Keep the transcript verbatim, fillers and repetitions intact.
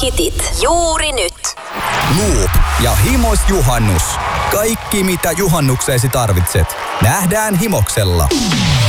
hitit juuri nyt. Loop ja Himos Juhannus. Kaikki mitä juhannukseesi tarvitset. Nähdään Himoksella.